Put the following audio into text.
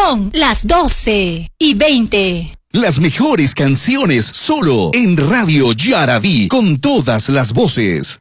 Son las 12:20. Las mejores canciones solo en Radio Yaraví, con todas las voces.